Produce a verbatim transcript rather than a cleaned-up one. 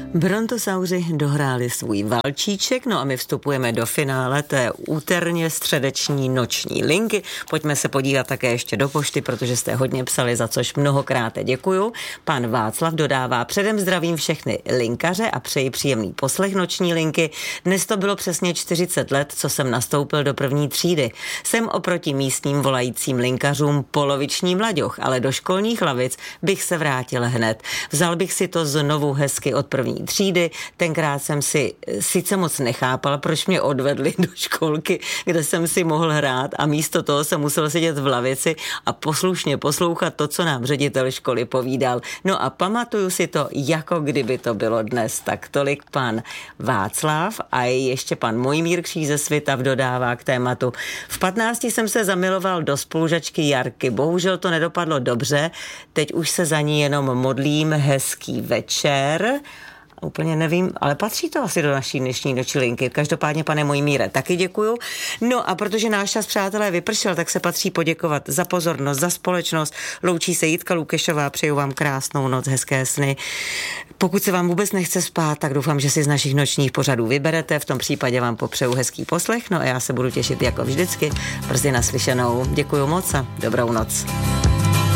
Brontosauři dohráli svůj valčíček, no a my vstupujeme do finále té úterně středeční noční linky. Pojďme se podívat také ještě do pošty, protože jste hodně psali, za což mnohokrát děkuju. Pan Václav dodává: předem zdravím všechny linkaře a přeji příjemný poslech noční linky. Dnes to bylo přesně čtyřicet let, co jsem nastoupil do první třídy. Jsem oproti místním volajícím linkařům poloviční mlaďoch, ale do školních lavic bych se vrátil hned. Vzal bych si to znovu hezky od první třídy. Tenkrát jsem si sice moc nechápal, proč mě odvedli do školky, kde jsem si mohl hrát, a místo toho jsem musel sedět v lavici a poslušně poslouchat to, co nám ředitel školy povídal. No a pamatuju si to, jako kdyby to bylo dnes. Tak tolik pan Václav a ještě pan Mojmír Kříž ze Svitav dodává k tématu: v patnácti jsem se zamiloval do spolužačky Jarky. Bohužel to nedopadlo dobře, teď už se za ní jenom modlím. Hezký večer. Úplně nevím, ale patří to asi do naší dnešní noční linky. Každopádně, pane Mojmíre, taky děkuju. No a protože náš čas, přátelé, vypršel, tak se patří poděkovat za pozornost, za společnost. Loučí se Jitka Lukešová, přeju vám krásnou noc, hezké sny. Pokud se vám vůbec nechce spát, tak doufám, že si z našich nočních pořadů vyberete. V tom případě vám popřeju hezký poslech, no a já se budu těšit jako vždycky brzy naslyšenou. Děkuju moc a dobrou noc.